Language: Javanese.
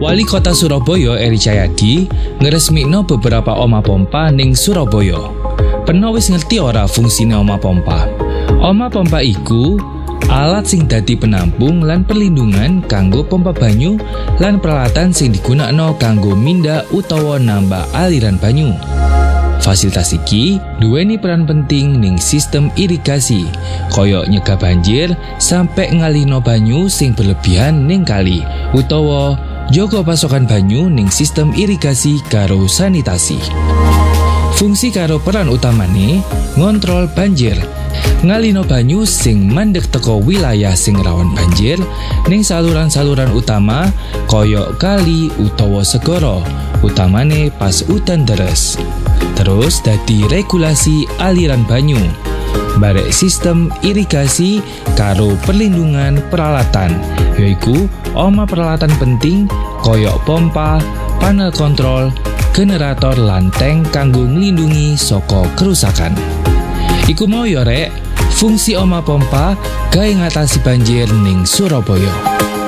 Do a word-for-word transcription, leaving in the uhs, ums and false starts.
Wali Kota Surabaya Eri Cahyadi ngresmikno beberapa oma pompa ning Surabaya. Peno wis ngerti ora fungsine oma pompa? Oma pompa iku alat sing dadi penampung lan perlindungan kanggo pompa banyu lan peralatan sing digunakno kanggo minda utawa nambah aliran banyu. Fasilitas iki duweni peran penting ning sistem irigasi, kaya nyegah banjir sampai ngalihno banyu sing berlebihan ning kali, utawa jaga pasokan banyu ning sistem irigasi karo sanitasi. Fungsi karo peran utamane ngontrol banjir, ngalihno banyu sing mandek teko wilayah sing rawan banjir ning saluran-saluran utama kaya kali utawa segara, utamane pas udan deres. Terus dadi regulasi aliran banyu, barek sistem irigasi karo perlindungan peralatan, yaiku oma peralatan penting koyok pompa, panel kontrol, generator lan tank kanggo nglindungi saka kerusakan. Iku mau yo rek, fungsi oma pompa gawe ngatasi banjir ning Surabaya.